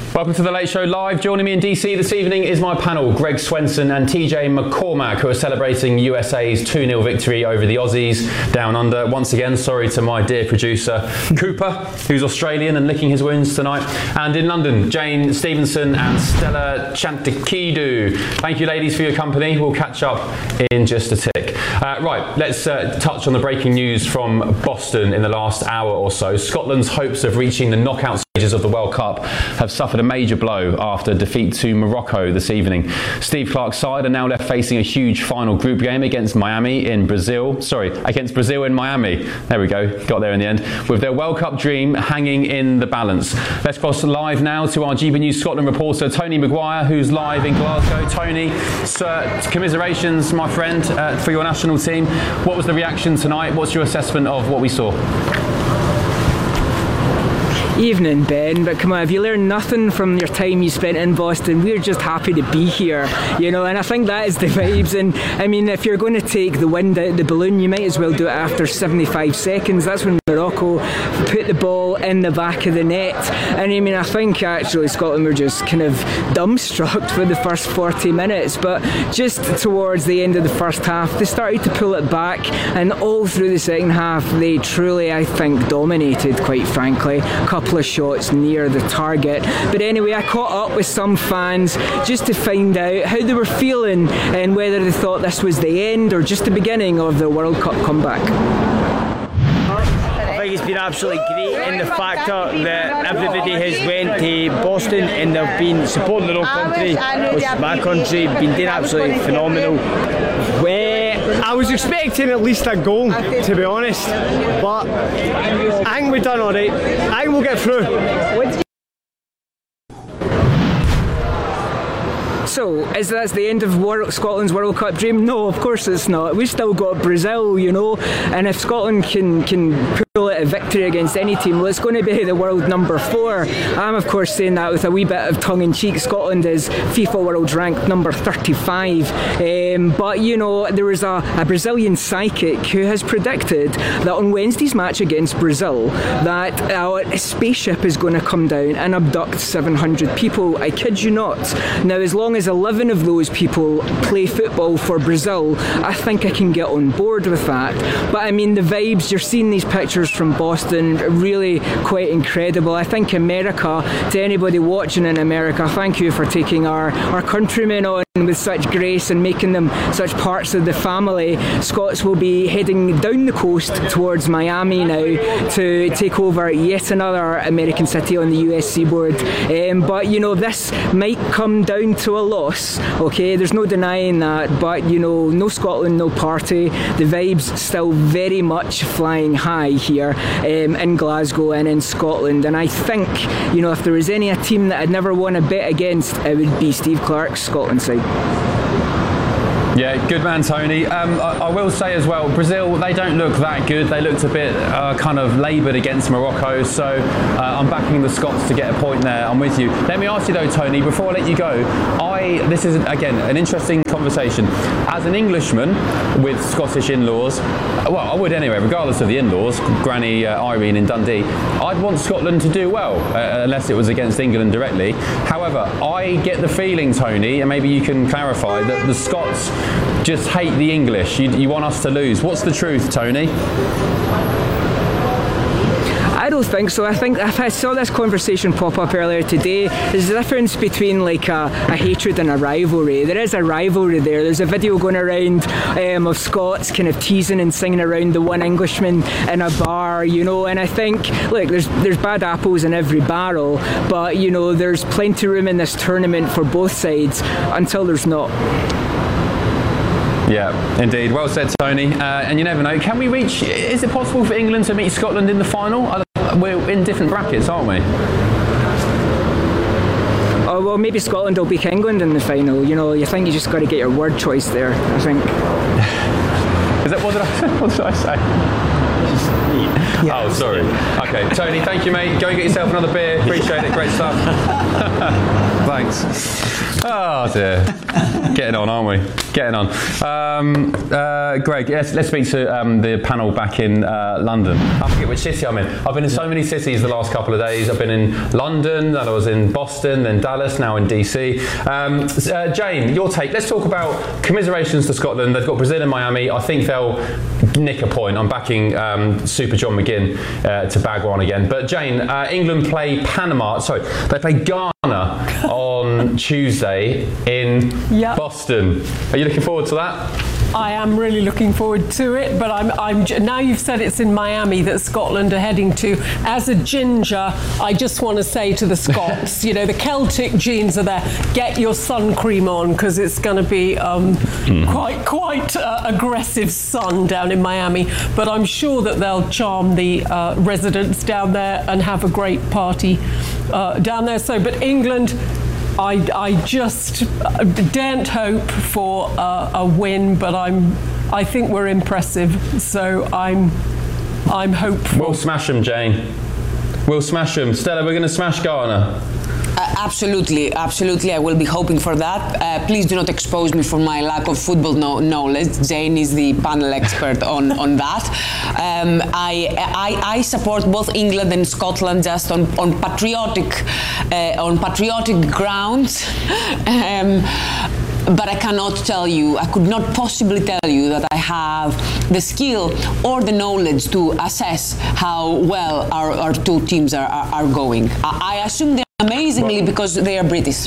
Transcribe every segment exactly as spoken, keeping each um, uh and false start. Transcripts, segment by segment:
Welcome to The Late Show Live. Joining me in D C this evening is my panel, Greg Swenson and T J McCormack, who are celebrating U S A's two nil victory over the Aussies down under. Once again, sorry to my dear producer, Cooper, who's Australian and licking his wounds tonight. And in London, Jane Stevenson and Stella Chantikidou. Thank you, ladies, for your company. We'll catch up in just a tick. Uh, right, let's uh, touch on the breaking news from Boston in the last hour or so. Scotland's hopes of reaching the knockout stages of the World Cup have suffered a major blow after defeat to Morocco this evening. Steve Clarke's side are now left facing a huge final group game against Miami in Brazil. Sorry, against Brazil in Miami. There we go, got there in the end. With their World Cup dream hanging in the balance. Let's cross live now to our G B News Scotland reporter, Tony Maguire, who's live in Glasgow. Tony, sir, commiserations, my friend, uh, for your national team. What was the reaction tonight? What's your assessment of what we saw? Evening, Ben, but come on, if you learn nothing from your time you spent in Boston, we're just happy to be here, you know, and I think that is the vibes. And I mean, if you're going to take the wind out of the balloon, you might as well do it after seventy-five seconds. That's when Morocco put the ball in the back of the net. And I mean, I think actually Scotland were just kind of dumbstruck for the first forty minutes, but just towards the end of the first half, they started to pull it back, and all through the second half, they truly, I think, dominated, quite frankly. A couple of shots near the target. But anyway, I caught up with some fans just to find out how they were feeling and whether they thought this was the end or just the beginning of the World Cup comeback. I think it's been absolutely great in the factor that everybody has went to Boston and they've been supporting their own country, which is my country, been doing absolutely phenomenal. Well, I was expecting at least a goal, to be honest, but I think we've done alright. I think we'll get through. So, is that the end of World, Scotland's World Cup dream? No, of course it's not. We've still got Brazil, you know, and if Scotland can can pull out a victory against any team, well, it's going to be the world number four. I'm, of course, saying that with a wee bit of tongue-in-cheek. Scotland is FIFA World Ranked number thirty-five. Um, but, you know, there was a, a Brazilian psychic who has predicted that on Wednesday's match against Brazil, that a spaceship is going to come down and abduct seven hundred people. I kid you not. Now, as long as eleven of those people play football for Brazil, I think I can get on board with that. But I mean, the vibes, you're seeing these pictures from Boston, really quite incredible. I think America, to anybody watching in America, thank you for taking our, our countrymen on with such grace and making them such parts of the family. Scots will be heading down the coast towards Miami now to take over yet another American city on the U S seaboard. Um, but you know, this might come down to a loss, okay, there's no denying that, but you know, no Scotland, no party. The vibes still very much flying high here um, in Glasgow and in Scotland, and I think, you know, if there was any a team that I'd never won a bet against, it would be Steve Clarke's Scotland side. Yeah, good man, Tony. Um, I, I will say as well, Brazil, they don't look that good. They looked a bit uh, kind of laboured against Morocco, so uh, I'm backing the Scots to get a point there. I'm with you. Let me ask you though, Tony, before I let you go, I this is, again, an interesting conversation. As an Englishman with Scottish in-laws, well, I would anyway, regardless of the in-laws, Granny uh, Irene in Dundee, I'd want Scotland to do well, uh, unless it was against England directly. However, I get the feeling, Tony, and maybe you can clarify, that the Scots just hate the English. You, you want us to lose. What's the truth, Tony? I don't think so. I think I saw this conversation pop up earlier today. There's a difference between like a, a hatred and a rivalry. There is a rivalry there. There's a video going around um, of Scots kind of teasing and singing around the one Englishman in a bar, you know, and I think, look, there's there's bad apples in every barrel, but you know, there's plenty of room in this tournament for both sides until there's not. Yeah, indeed. Well said, Tony. Uh, and you never know. Can we reach... Is it possible for England to meet Scotland in the final? We're in different brackets, aren't we? Oh, well, maybe Scotland will beat England in the final. You know, you think you just got to get your word choice there, I think. Is that, what did I, what did I say? Yeah. Oh, sorry. Okay, Tony, thank you, mate. Go and get yourself another beer. Appreciate it. Great stuff. Thanks. Oh, dear. Getting on, aren't we? Getting on. Um, uh, Greg, yes, let's speak to um, the panel back in uh, London. I forget which city I'm in. I've been in so many cities the last couple of days. I've been in London, then I was in Boston, then Dallas, now in D C. Um, uh, Jane, your take. Let's talk about commiserations to Scotland. They've got Brazil and Miami. I think they'll nick a point. I'm backing um, Super John McGinn uh, to bag one again. But Jane, uh, England play Panama. Sorry, they play Ghana on Tuesday in yep. Boston. Are you looking forward to that? I am really looking forward to it, but I'm, I'm now you've said it's in Miami that Scotland are heading to. As a ginger, I just want to say to the Scots, you know, the Celtic genes are there. Get your sun cream on because it's going to be um, mm. quite quite uh, aggressive sun down in Miami. But I'm sure that they'll charm the uh, residents down there and have a great party uh, down there. So, but England. I, I just daren't hope for uh, a win, but I'm I think we're impressive, so I'm I'm hopeful. We'll smash them, Jane. We'll smash them. Stella, we're going to smash Ghana. Uh, absolutely, absolutely. I will be hoping for that. Uh, please do not expose me for my lack of football no- knowledge. Jane is the panel expert on, on that. Um, I, I I support both England and Scotland just on on patriotic uh, on patriotic grounds. um, But I cannot tell you, I could not possibly tell you that I have the skill or the knowledge to assess how well our, our two teams are, are, are going. I, I assume they're amazingly well, because they are British.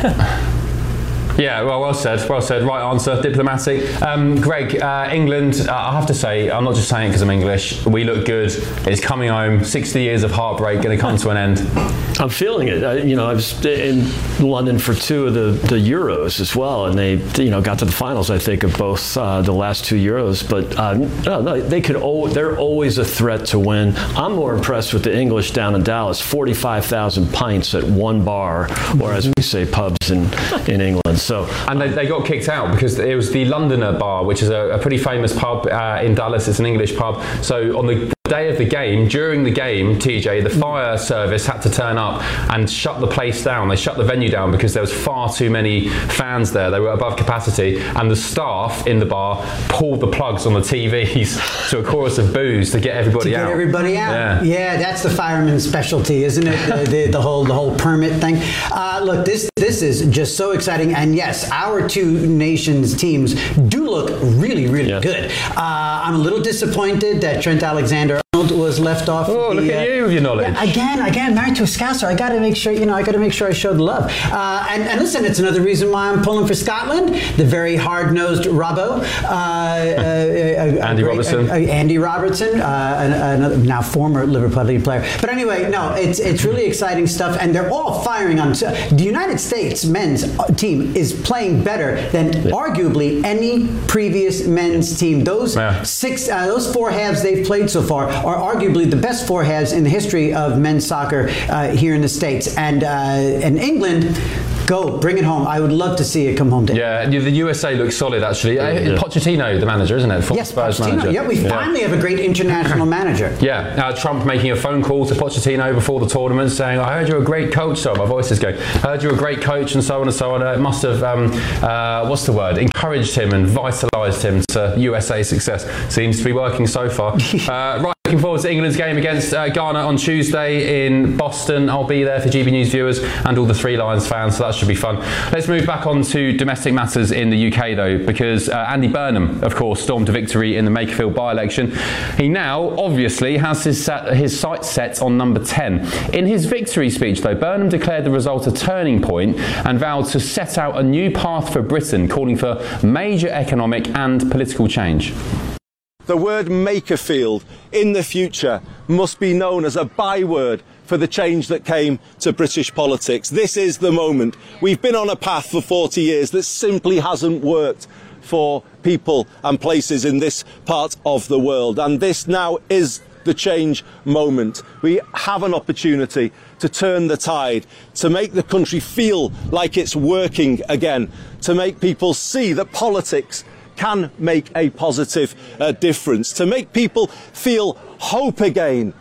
Yeah, well, well said, well said. Right answer, diplomatic. Um, Greg, uh, England, uh, I have to say, I'm not just saying it because I'm English, we look good. It's coming home, sixty years of heartbreak going to come to an end. I'm feeling it. I, you know, I was in London for two of the, the Euros as well, and they, you know, got to the finals, I think, of both uh, the last two Euros. But uh, no, no, they could. O- they're always a threat to win. I'm more impressed with the English down in Dallas. forty-five thousand pints at one bar, or as we say, pubs in in England. So, and they, they got kicked out because it was the Londoner Bar, which is a, a pretty famous pub uh, in Dallas. It's an English pub. So on the day of the game, during the game, T J, the fire service had to turn up and shut the place down. They shut the venue down because there was far too many fans there. They were above capacity, and the staff in the bar pulled the plugs on the T Vs to a chorus of boos to get everybody to out. Get everybody out. Yeah. yeah, that's the fireman's specialty, isn't it? the, the, the whole the whole permit thing. Uh, look, this this is just so exciting, and yes, our two nations teams do look really, really yeah. good. Uh, I'm a little disappointed that Trent Alexander was left off. Oh, the, look at uh, you with your knowledge. Yeah, again, again, married to a Scouser. I got to make sure, you know, I got to make sure I show the love. Uh, and, and listen, it's another reason why I'm pulling for Scotland. The very hard-nosed Robbo, uh, uh, Andy great, Robertson. Uh, Andy Robertson, uh, another now former Liverpool player. But anyway, no, it's it's really exciting stuff, and they're all firing on. The United States men's team is playing better than yeah. arguably any previous men's team. Those yeah. six, uh, those four halves they've played so far are arguably the best four halves in the history of men's soccer uh, here in the States. And uh, and England, go, bring it home. I would love to see it come home to Yeah, the U S A looks solid, actually. Yeah, yeah. Pochettino, the manager, isn't it? Yes, Spurs Pochettino. manager. Yeah, we yeah. finally have a great international manager. Yeah, uh, Trump making a phone call to Pochettino before the tournament saying, I heard you're a great coach. Sorry, my voice is going. I heard you're a great coach and so on and so on. Uh, it must have, um, uh, what's the word, encouraged him and vitalised him to U S A success. Seems to be working so far. uh, right. Looking forward to England's game against uh, Ghana on Tuesday in Boston. I'll be there for G B News viewers and all the Three Lions fans, so that should be fun. Let's move back on to domestic matters in the U K though, because uh, Andy Burnham, of course, stormed a victory in the Makerfield by-election. He now obviously has his, set, his sights set on number ten. In his victory speech though, Burnham declared the result a turning point and vowed to set out a new path for Britain, calling for major economic and political change. The word Makerfield in the future must be known as a byword for the change that came to British politics. This is the moment. We've been on a path for forty years that simply hasn't worked for people and places in this part of the world. And this now is the change moment. We have an opportunity to turn the tide, to make the country feel like it's working again, to make people see that politics can make a positive uh, difference, to make people feel hope again.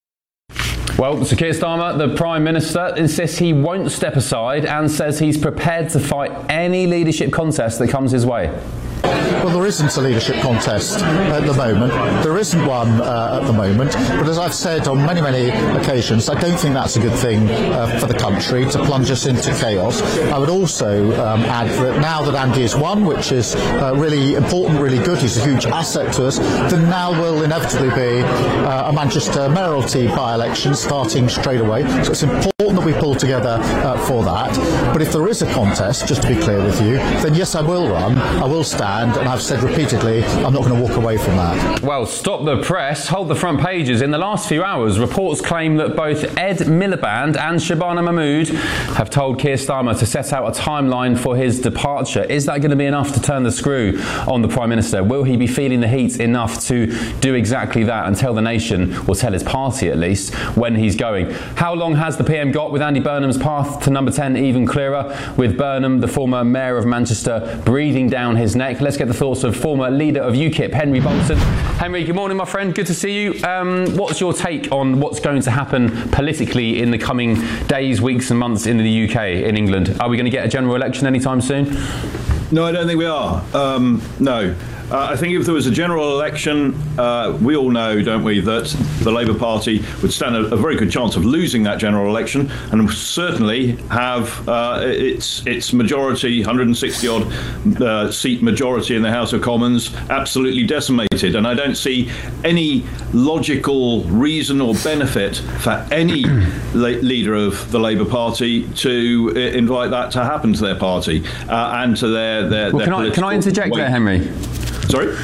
Well, Sir Keir Starmer, the Prime Minister, insists he won't step aside and says he's prepared to fight any leadership contest that comes his way. Well, there isn't a leadership contest at the moment. There isn't one uh, at the moment. But as I've said on many, many occasions, I don't think that's a good thing uh, for the country to plunge us into chaos. I would also um, add that now that Andy has won, which is uh, really important, really good, he's a huge asset to us, then now will inevitably be uh, a Manchester mayoralty by-election starting straight away. So it's important that we pull together uh, for that. But if there is a contest, just to be clear with you, then yes, I will run, I will stand. And I've said repeatedly, I'm not going to walk away from that. Well, stop the press, hold the front pages. In the last few hours, reports claim that both Ed Miliband and Shabana Mahmood have told Keir Starmer to set out a timeline for his departure. Is that going to be enough to turn the screw on the Prime Minister? Will he be feeling the heat enough to do exactly that and tell the nation, or tell his party at least, when he's going? How long has the P M got, with Andy Burnham's path to number ten even clearer, with Burnham, the former Mayor of Manchester, breathing down his neck? Let's get the thoughts of former leader of UKIP, Henry Bolton. Henry, good morning, my friend. Good to see you. Um, what's your take on what's going to happen politically in the coming days, weeks and months in the U K, in England? Are we going to get a general election anytime soon? No, I don't think we are. Um, no. Uh, I think if there was a general election, uh, we all know, don't we, that the Labour Party would stand a, a very good chance of losing that general election, and certainly have uh, its its majority, one hundred sixty odd uh, seat majority in the House of Commons, absolutely decimated. And I don't see any logical reason or benefit for any la- leader of the Labour Party to uh, invite that to happen to their party uh, and to their their. Well, their can I can I interject weight. there, Henry? Sorry?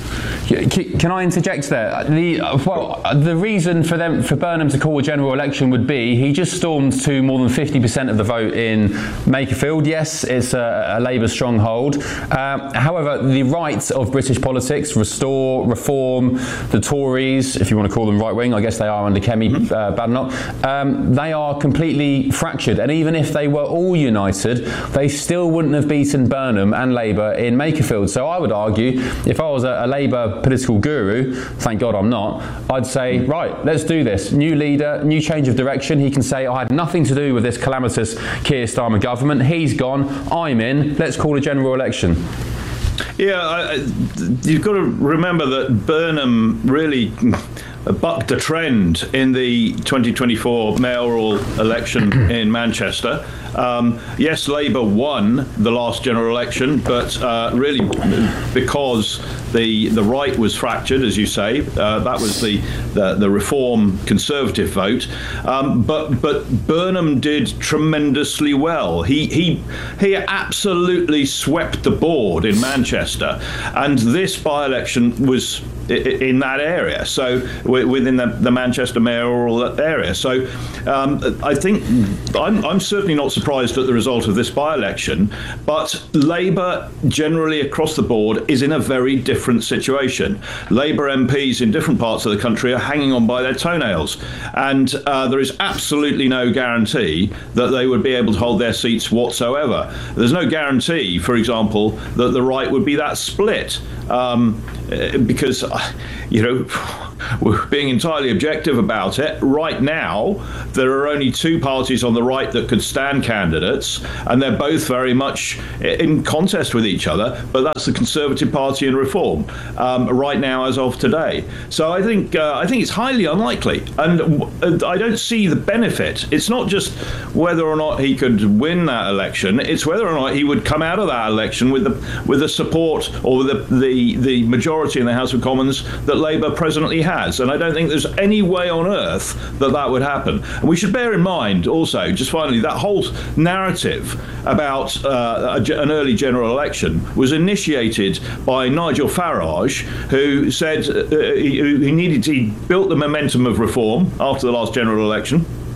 Can I interject there? The well, the reason for them for Burnham to call a general election would be he just stormed to more than fifty percent of the vote in Makerfield. Yes, it's a, a Labour stronghold. Uh, however, the right of British politics, Restore, Reform, the Tories, if you want to call them right wing, I guess they are under Kemi uh, Badenoch, um, they are completely fractured. And even if they were all united, they still wouldn't have beaten Burnham and Labour in Makerfield. So I would argue, if I was a, a Labour political guru, thank God I'm not, I'd say, right, let's do this. New leader, new change of direction. He can say, I had nothing to do with this calamitous Keir Starmer government. He's gone, I'm in. Let's call a general election. Yeah, I, you've got to remember that Burnham really bucked the trend in the twenty twenty-four mayoral election in Manchester. Um, yes, Labour won the last general election, but uh, really because the the right was fractured, as you say, uh, that was the, the the Reform Conservative vote. Um, but but Burnham did tremendously well. He he he absolutely swept the board in Manchester, and this by-election was in that area, so within the, the Manchester mayoral area. So um, I think I'm, I'm certainly not surprised at the result of this by-election, but Labour generally across the board is in a very different situation. Labour M Ps in different parts of the country are hanging on by their toenails, and uh, there is absolutely no guarantee that they would be able to hold their seats whatsoever. There's no guarantee, for example, that the right would be that split. Um, because, you know, we're being entirely objective about it. Right now, there are only two parties on the right that could stand candidates, and they're both very much in contest with each other, but that's the Conservative Party and Reform, um, right now as of today. So I think uh, I think it's highly unlikely, and I don't see the benefit. It's not just whether or not he could win that election, it's whether or not he would come out of that election with the with the support or the the, the majority in the House of Commons that Labour presently has. And I don't think there's any way on earth that that would happen. And we should bear in mind also, just finally, that whole narrative about uh, a, an early general election was initiated by Nigel Farage, who said uh, he, he needed to, he built the momentum of reform after the last general election.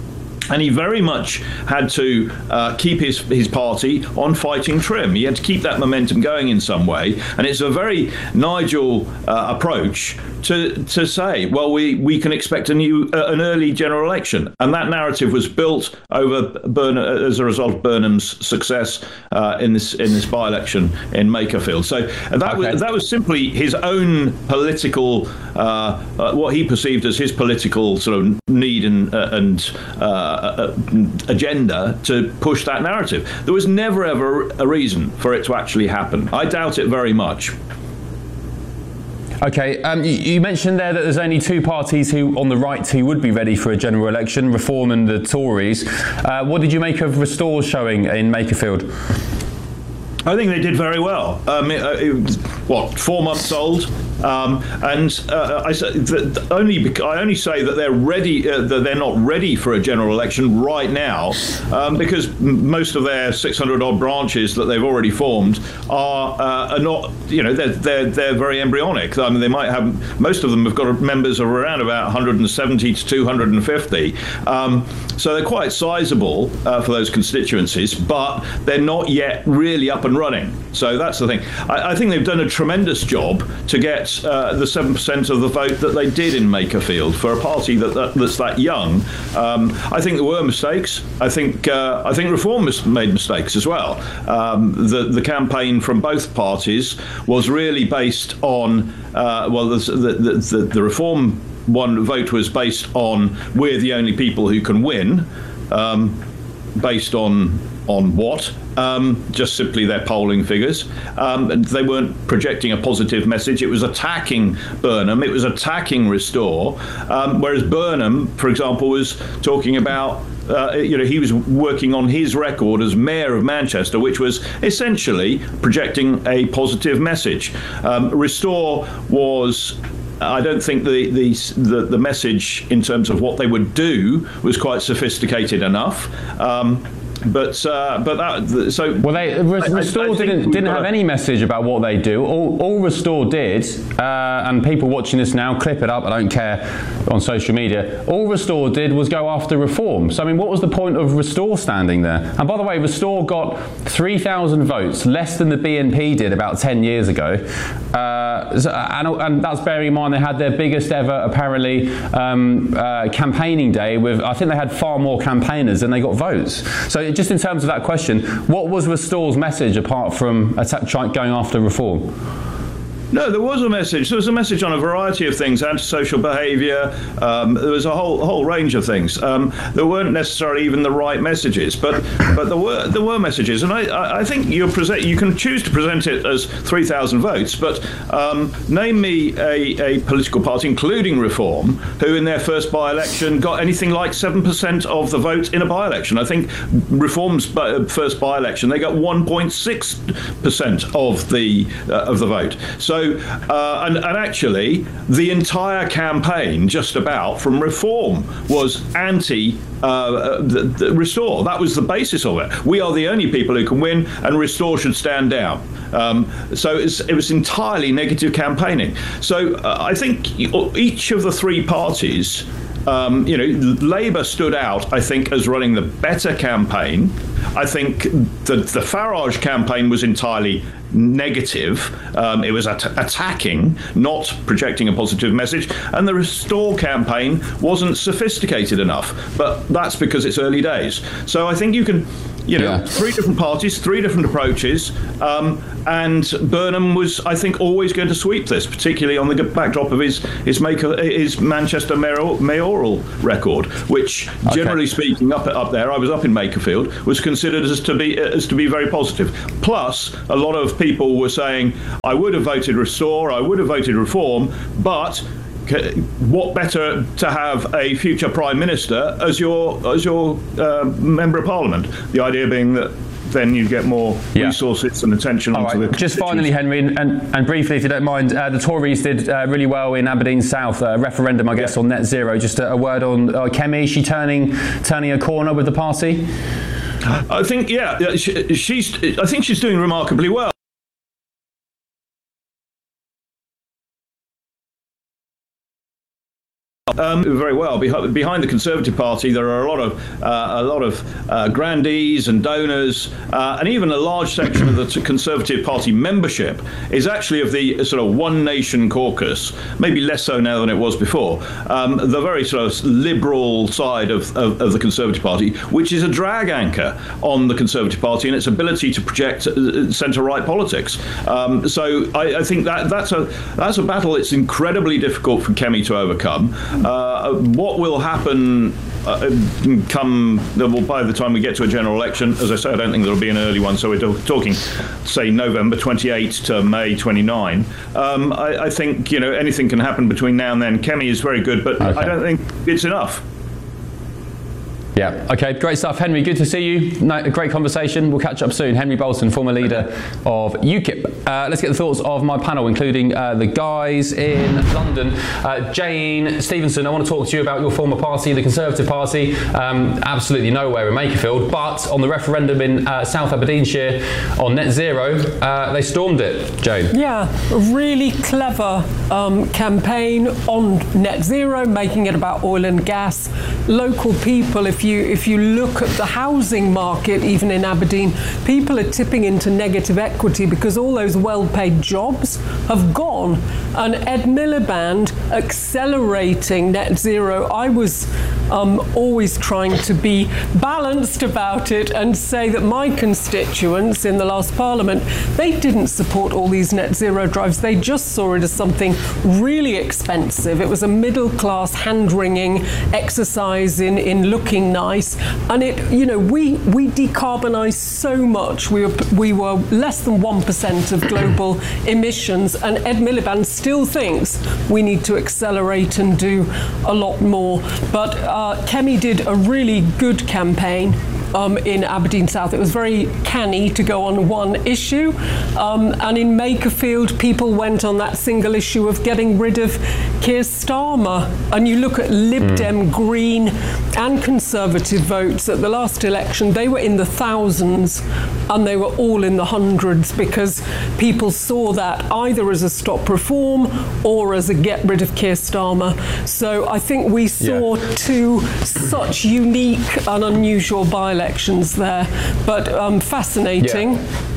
And he very much had to uh, keep his, his party on fighting trim. He had to keep that momentum going in some way. And it's a very Nigel uh, approach to to say, well, we, we can expect a new uh, an early general election. And that narrative was built over Burnham, as a result of Burnham's success uh, in this in this by-election in Makerfield. So that okay. was that was simply his own political, uh, uh, what he perceived as his political sort of need and uh, and. Uh, agenda to push that narrative. There was never ever a reason for it to actually happen. I doubt it very much. Okay, um, you, you mentioned there that there's only two parties who on the right who would be ready for a general election, Reform and the Tories. Uh, what did you make of Restore's showing in Makerfield? I think they did very well. Um, it, it was, what, four months old? Um, and uh, I, the, only bec- I only say that they're ready, uh, that they're not ready for a general election right now, um, because m- most of their six hundred odd branches that they've already formed are, uh, are not, you know, they're, they're they're very embryonic. I mean, they might have, most of them have got members of around about one hundred seventy to two hundred fifty. Um, so they're quite sizable uh, for those constituencies, but they're not yet really up and running. So that's the thing. I, I think they've done a tremendous job to get Uh, the seven percent of the vote that they did in Makerfield for a party that, that that's that young. Um, I think there were mistakes. I think uh, I think Reform made mistakes as well. Um, the the campaign from both parties was really based on uh, well, the the, the the Reform one vote was based on we're the only people who can win, um, based on on what? Um, just simply their polling figures. Um, and they weren't projecting a positive message. It was attacking Burnham. It was attacking Restore. Um, whereas Burnham, for example, was talking about, uh, you know, he was working on his record as mayor of Manchester, which was essentially projecting a positive message. Um, Restore was, I don't think the, the the the message in terms of what they would do was quite sophisticated enough. Um, But uh, but that so well they Restore I, I didn't didn't have any message about what they do. All, all Restore did, uh, and people watching this now, clip it up. I don't care on social media. All Restore did was go after Reform. So I mean, what was the point of Restore standing there? And by the way, Restore got three thousand votes, less than the B N P did about ten years ago. Uh, so, and, and that's bearing in mind they had their biggest ever apparently um, uh, campaigning day with. I think they had far more campaigners than they got votes. So. Just in terms of that question, what was Restore's message apart from attack, going after Reform? No, there was a message. There was a message on a variety of things, antisocial behaviour. Um, there was a whole whole range of things. Um, there weren't necessarily even the right messages, but but there were there were messages, and I I think you present you can choose to present it as three thousand votes, but um, name me a, a political party, including Reform, who in their first by-election got anything like seven percent of the vote in a by-election. I think Reform's first by-election they got one point six percent of the uh, of the vote. So. So, uh, and, and actually, the entire campaign, just about, from Reform was anti uh, the, the Restore. That was the basis of it. We are the only people who can win, and Restore should stand down. Um, so it's, it was entirely negative campaigning. So uh, I think each of the three parties, um, you know, Labour stood out, I think, as running the better campaign. I think the, the Farage campaign was entirely negative. Um, it was at- attacking, not projecting a positive message. And the Restore campaign wasn't sophisticated enough. But that's because it's early days. So I think you can, you know, yeah. three different parties, three different approaches. Um, and Burnham was, I think, always going to sweep this, particularly on the backdrop of his his, maker, his Manchester mayoral, mayoral record, which, okay. generally speaking, up up there, I was up in Makerfield, was considered as to be as to be very positive. Plus, a lot of people were saying, I would have voted Restore, I would have voted Reform, but what better to have a future Prime Minister as your as your uh, Member of Parliament? The idea being that then you get more yeah. resources and attention onto right. the Just finally, Henry, and, and briefly, if you don't mind, uh, the Tories did uh, really well in Aberdeen South, a uh, referendum, I guess, yeah. on net zero. Just a, a word on uh, Kemi, is she turning turning a corner with the party? I think, yeah, she, she's. I think she's doing remarkably well. Um, very well. Behind, behind the Conservative Party, there are a lot of uh, a lot of uh, grandees and donors, uh, and even a large section of the Conservative Party membership is actually of the sort of One Nation caucus. Maybe less so now than it was before. Um, the very sort of liberal side of, of, of the Conservative Party, which is a drag anchor on the Conservative Party and its ability to project uh, centre-right politics. Um, so I, I think that that's a that's a battle. It's incredibly difficult for Kemi to overcome. Uh, what will happen uh, come well, by the time we get to a general election? As I say, I don't think there'll be an early one, so we're talking, say, November twenty-eighth to May twenty-ninth. Um, I, I think, you know, anything can happen between now and then. Kemi is very good, but okay. I don't think it's enough. Yeah, okay, great stuff. Henry, good to see you. No, a great conversation. We'll catch up soon. Henry Bolton, former leader of UKIP. Uh, let's get the thoughts of my panel, including uh, the guys in London. Uh, Jane Stevenson, I want to talk to you about your former party, the Conservative Party. Um, absolutely nowhere in Makerfield, but on the referendum in uh, South Aberdeenshire on net zero, uh, they stormed it. Jane? Yeah, a really clever um, campaign on net zero, making it about oil and gas. Local people, if you if you look at the housing market, even in Aberdeen, people are tipping into negative equity because all those well-paid jobs have gone. And Ed Miliband accelerating net zero. I was um, always trying to be balanced about it and say that my constituents in the last Parliament, they didn't support all these net zero drives. They just saw it as something really expensive. It was a middle-class hand-wringing exercise in, in looking nice. And it, you know, we we decarbonised so much. We were we were less than one percent of global emissions, and Ed Miliband still thinks we need to accelerate and do a lot more. But uh, Kemi did a really good campaign um, in Aberdeen South. It was very canny to go on one issue, um, and in Makerfield, people went on that single issue of getting rid of Keir Starmer. And you look at Lib Dem, mm. Green, and Conservative votes at the last election, they were in the thousands and they were all in the hundreds because people saw that either as a stop reform or as a get rid of Keir Starmer. So I think we saw yeah. two such unique and unusual by-elections there, but um, fascinating. Yeah.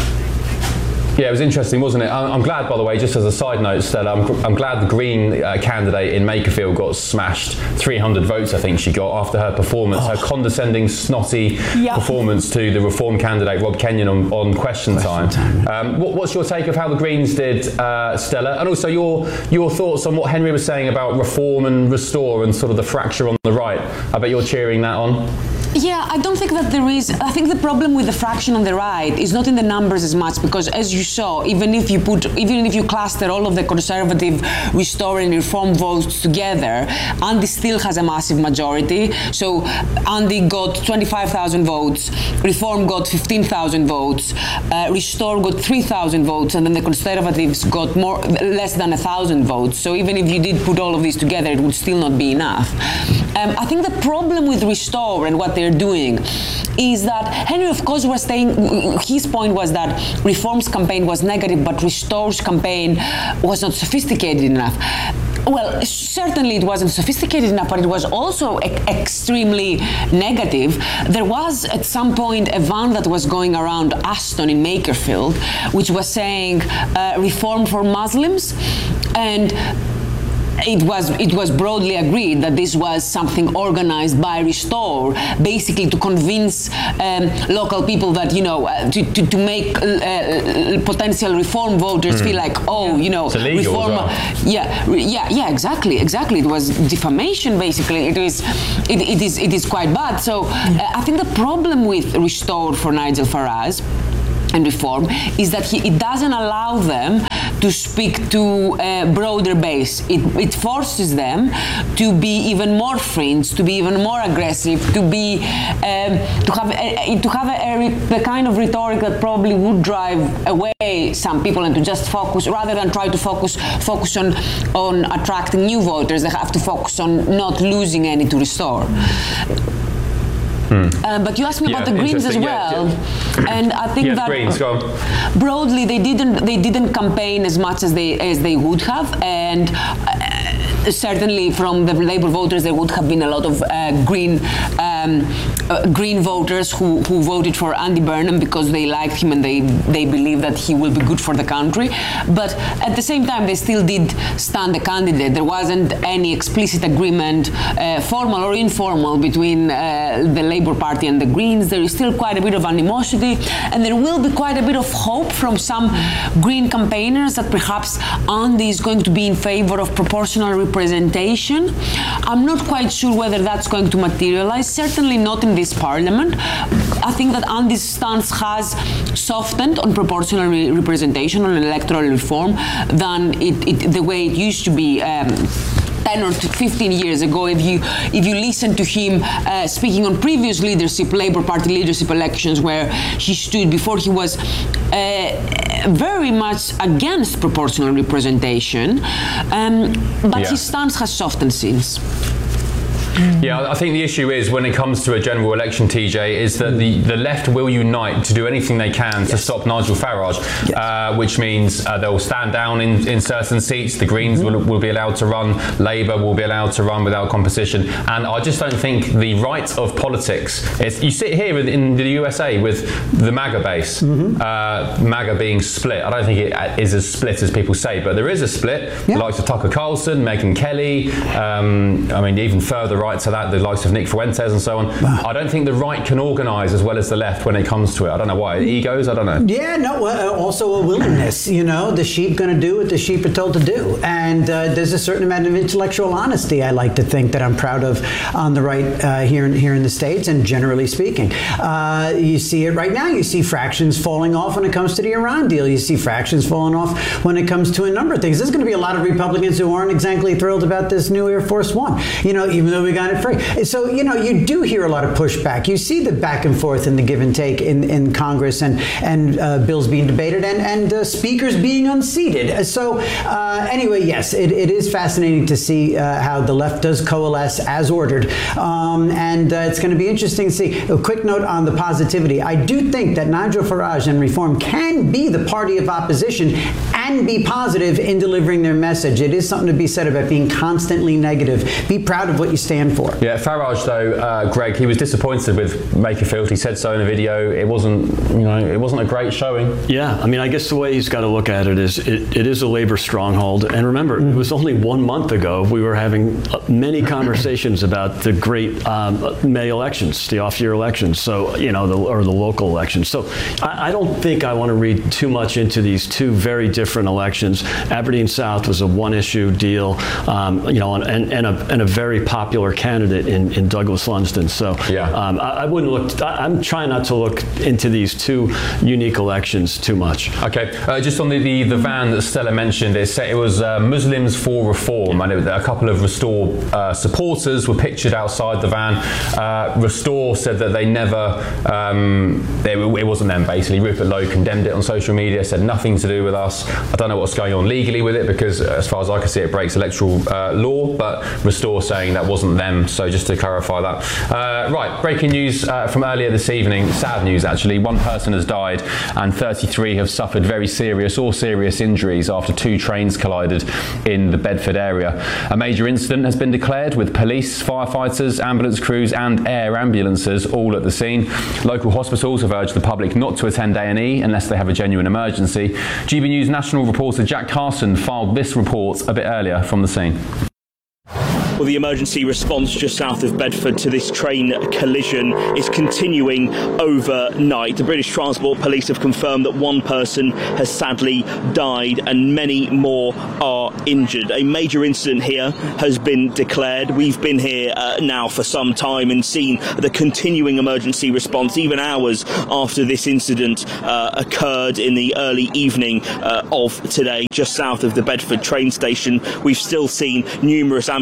Yeah, it was interesting, wasn't it? I'm glad, by the way, just as a side note, Stella, I'm, I'm glad the Green uh, candidate in Makerfield got smashed. three hundred votes, I think she got, after her performance, oh. her condescending, snotty yep. performance to the Reform candidate, Rob Kenyon, on, on Question, Question Time. time. Um, what, what's your take of how the Greens did, uh, Stella? And also your your thoughts on what Henry was saying about reform and restore and sort of the fracture on the right. I bet you're cheering that on. Yeah, I don't think that there is. I think the problem with the fraction on the right is not in the numbers as much, because as you saw, even if you put, even if you cluster all of the Conservative, Restore and Reform votes together, Andy still has a massive majority. So Andy got twenty-five thousand votes, Reform got fifteen thousand votes, uh, Restore got three thousand votes, and then the Conservatives got more, less than a thousand votes. So even if you did put all of these together, it would still not be enough. Um, I think the problem with Restore and what they're doing is that Henry, of course, was saying, his point was that Reform's campaign was negative, but Restore's campaign was not sophisticated enough. Well, certainly it wasn't sophisticated enough, but it was also e- extremely negative. There was at some point a van that was going around Aston in Makerfield, which was saying uh, reform for Muslims, and It was it was broadly agreed that this was something organized by Restore, basically to convince um, local people that, you know, uh, to, to, to make uh, potential reform voters mm. feel like, oh, you know, reform. Well. Yeah, yeah, yeah, exactly, exactly. It was defamation, basically. It is, it, it is, it is quite bad. So uh, I think the problem with Restore for Nigel Farage and Reform is that he, it doesn't allow them to speak to a broader base. It, it forces them to be even more fringe, to be even more aggressive, to be um, to have a, to have a, a, the kind of rhetoric that probably would drive away some people, and to just focus, rather than try to focus focus on on attracting new voters, they have to focus on not losing any to Restore. Hmm. Uh, but you asked me yeah, about the Greens as well, yeah. and I think yes, that Greens, go on. broadly they didn't they didn't campaign as much as they as they would have, and uh, certainly from the Labour voters, there would have been a lot of uh, Green um, uh, Green voters who, who voted for Andy Burnham because they liked him and they, they believe that he will be good for the country. But at the same time, they still did stand a candidate. There wasn't any explicit agreement, uh, formal or informal, between uh, the Labour Party and the Greens. There is still quite a bit of animosity, and there will be quite a bit of hope from some Green campaigners that perhaps Andy is going to be in favour of proportional representation. I'm not quite sure whether that's going to materialise, certainly not in this Parliament. I think that Andy's stance has softened on proportional re- representation, on electoral reform, than it, it, the way it used to be um, ten or fifteen years ago. If you if you listen to him uh, speaking on previous leadership, Labour Party leadership elections, where he stood before, he was uh, very much against proportional representation, um, but yeah. his stance has softened since. Yeah, I think the issue is when it comes to a general election, T J, is that the, the left will unite to do anything they can yes. to stop Nigel Farage, yes. uh, which means uh, they'll stand down in, in certain seats. The Greens mm-hmm. will, will be allowed to run. Labour will be allowed to run without competition. And I just don't think the right of politics is. You sit here in, in the U S A with the MAGA base, mm-hmm. uh, MAGA being split. I don't think it is as split as people say, but there is a split. Yeah. The likes of Tucker Carlson, Megyn Kelly, um, I mean, even further right to that, the likes of Nick Fuentes and so on. Wow. I don't think the right can organise as well as the left when it comes to it. I don't know why. Egos? I don't know. Yeah, no, uh, also a willingness. You know, the sheep going to do what the sheep are told to do. And uh, there's a certain amount of intellectual honesty, I like to think, that I'm proud of on the right uh, here, in, here in the States, and generally speaking. Uh, you see it right now. You see fractions falling off when it comes to the Iran deal. You see fractions falling off when it comes to a number of things. There's going to be a lot of Republicans who aren't exactly thrilled about this new Air Force One, you know, even though we got it free. So, you know, you do hear a lot of pushback. You see the back and forth and the give and take in, in Congress, and, and uh, bills being debated, and, and uh, speakers being unseated. So uh, anyway, yes, it, it is fascinating to see uh, how the left does coalesce as ordered. Um, and uh, it's going to be interesting to see. A quick note on the positivity. I do think that Nigel Farage and Reform can be the party of opposition and be positive in delivering their message. It is something to be said about being constantly negative. Be proud of what you stand for. Yeah, Farage, though, uh, Greg, he was disappointed with Makerfield. He said so in a video. It wasn't, you know, it wasn't a great showing. Yeah, I mean, I guess the way he's got to look at it is it, it is a Labour stronghold. And remember, mm. it was only one month ago we were having many conversations about the great um, May elections, the off-year elections, so, you know, the, or the local elections. So I, I don't think I want to read too much into these two very different elections. Aberdeen South was a one-issue deal, um, you know, and, and, a, and a very popular candidate in, in Douglas Lunsden. So yeah. um, I, I wouldn't look, I, I'm trying not to look into these two unique elections too much. Okay, uh, just on the, the, the van that Stella mentioned, it, it was uh, Muslims for Reform, and it, a couple of Restore uh, supporters were pictured outside the van. Uh, Restore said that they never, um, they, it wasn't them basically. Rupert Lowe condemned it on social media, said nothing to do with us. I don't know what's going on legally with it, because as far as I can see, it breaks electoral uh, law, but Restore saying that wasn't them. So just to clarify that. Uh, right, breaking news uh, from earlier this evening, sad news actually. One person has died and thirty-three have suffered very serious or serious injuries after two trains collided in the Bedford area. A major incident has been declared with police, firefighters, ambulance crews and air ambulances all at the scene. Local hospitals have urged the public not to attend A and E unless they have a genuine emergency. G B News national reporter Jack Carson filed this report a bit earlier from the scene. Well, the emergency response just south of Bedford to this train collision is continuing overnight. The British Transport Police have confirmed that one person has sadly died and many more are injured. A major incident here has been declared. We've been here uh, now for some time and seen the continuing emergency response, even hours after this incident uh, occurred in the early evening uh, of today, just south of the Bedford train station. We've still seen numerous ambulances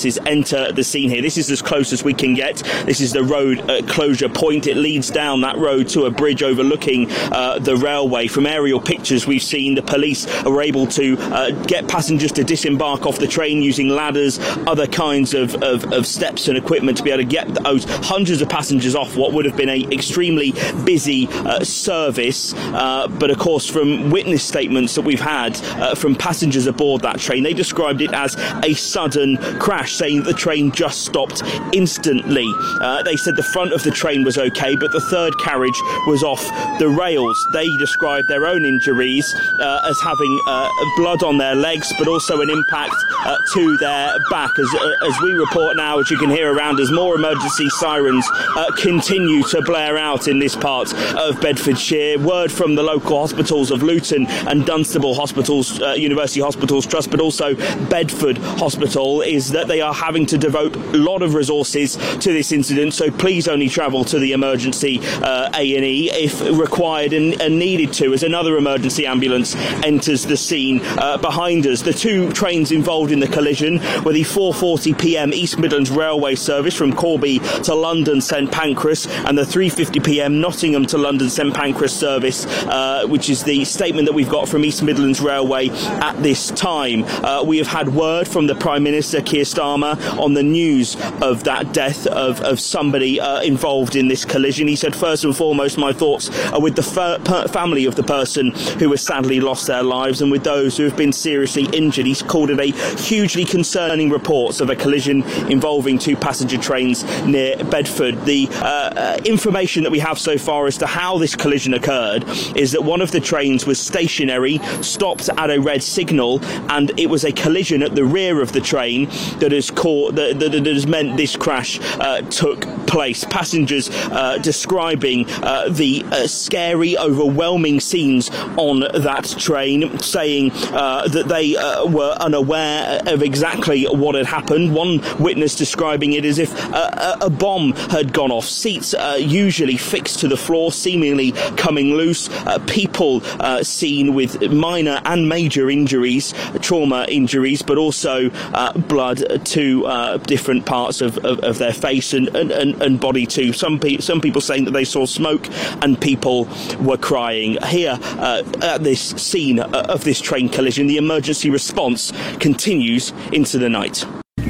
services enter the scene here. This is as close as we can get. This is the road uh, closure point. It leads down that road to a bridge overlooking uh, the railway. From aerial pictures we've seen, the police were able to uh, get passengers to disembark off the train using ladders, other kinds of, of, of steps and equipment to be able to get those hundreds of passengers off what would have been an extremely busy uh, service. Uh, but of course, from witness statements that we've had uh, from passengers aboard that train, they described it as a sudden crash, saying that the train just stopped instantly. Uh, they said the front of the train was okay, but the third carriage was off the rails. They described their own injuries uh, as having uh, blood on their legs, but also an impact uh, to their back. As, uh, as we report now, as you can hear around us, more emergency sirens uh, continue to blare out in this part of Bedfordshire. Word from the local hospitals of Luton and Dunstable Hospitals, uh, University Hospitals Trust, but also Bedford Hospital, is that they are having to devote a lot of resources to this incident, so please only travel to the emergency uh, A and E if required and, and needed to, as another emergency ambulance enters the scene uh, behind us. The two trains involved in the collision were the four forty p m East Midlands Railway service from Corby to London St Pancras and the three fifty p m Nottingham to London St Pancras service, uh, which is the statement that we've got from East Midlands Railway at this time. Uh, we have had word from the Prime Minister, Keir Starmer, on the news of that death of, of somebody uh, involved in this collision. He said, first and foremost, my thoughts are with the fa- per- family of the person who has sadly lost their lives and with those who have been seriously injured. He's called it a hugely concerning reports of a collision involving two passenger trains near Bedford. The uh, uh, information that we have so far as to how this collision occurred is that one of the trains was stationary, stopped at a red signal, and it was a collision at the rear of the train that has caught that, that, that has meant this crash uh, took place. Passengers uh, describing uh, the uh, scary, overwhelming scenes on that train, saying uh, that they uh, were unaware of exactly what had happened. One witness describing it as if uh, a bomb had gone off. Seats uh, usually fixed to the floor, seemingly coming loose. Uh, people uh, seen with minor and major injuries, trauma injuries, but also uh, blood to uh, different parts of, of, of their face and, and, and body too. Some, pe- some people saying that they saw smoke and people were crying. Here uh, at this scene of this train collision, the emergency response continues into the night.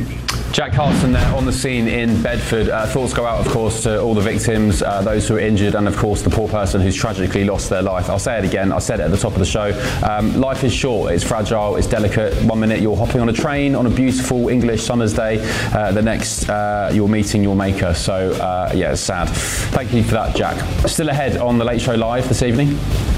Jack Carlson there on the scene in Bedford. Uh, thoughts go out, of course, to all the victims, uh, those who are injured, and of course the poor person who's tragically lost their life. I'll say it again, I said it at the top of the show. Um, life is short, it's fragile, it's delicate. One minute you're hopping on a train on a beautiful English summer's day, uh, the next uh, you're meeting your maker. So uh, yeah, it's sad. Thank you for that, Jack. Still ahead on the Late Show Live this evening.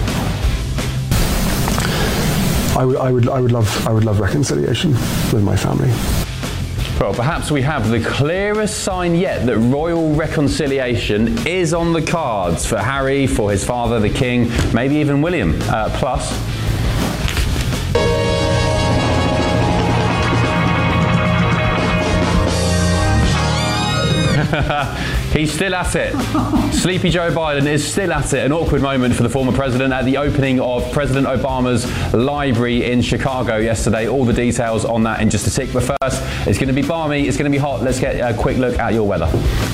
I would, I would, I would love, I would love reconciliation with my family. Well, perhaps we have the clearest sign yet that royal reconciliation is on the cards for Harry, for his father, the King, maybe even William. Uh, plus... He's still at it. Sleepy Joe Biden is still at it. An awkward moment for the former president at the opening of President Obama's library in Chicago yesterday. All the details on that in just a tick. But first, it's going to be balmy, it's going to be hot. Let's get a quick look at your weather.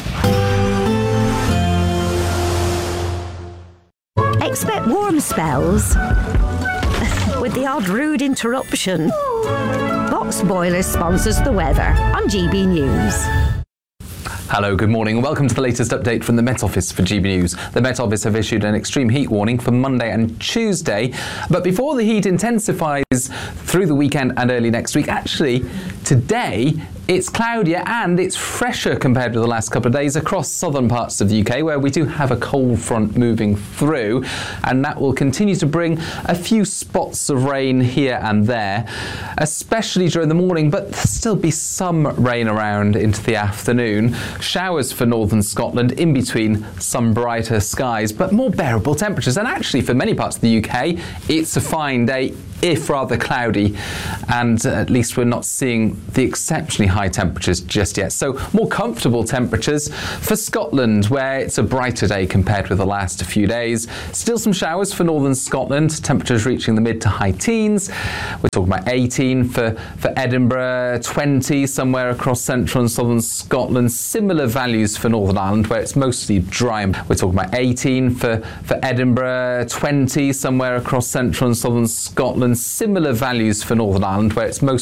Expect warm spells with the odd rude interruption. Box Boilers sponsors the weather on G B News. Hello, good morning and welcome to the latest update from the Met Office for G B News. The Met Office have issued an extreme heat warning for Monday and Tuesday, but before the heat intensifies through the weekend and early next week, actually today it's cloudier and it's fresher compared with the last couple of days across southern parts of the U K, where we do have a cold front moving through, and that will continue to bring a few spots of rain here and there, especially during the morning, but there'll still be some rain around into the afternoon. Showers for northern Scotland in between some brighter skies, but more bearable temperatures. And actually for many parts of the U K, it's a fine day, if rather cloudy, and at least we're not seeing the exceptionally high high temperatures just yet. So more comfortable temperatures for Scotland, where it's a brighter day compared with the last few days. Still some showers for northern Scotland, temperatures reaching the mid to high teens. We're talking about eighteen for, for Edinburgh, twenty somewhere across central and southern Scotland. Similar values for Northern Ireland, where it's mostly dry. We're talking about eighteen for, for Edinburgh, twenty somewhere across central and southern Scotland. Similar values for Northern Ireland, where it's mostly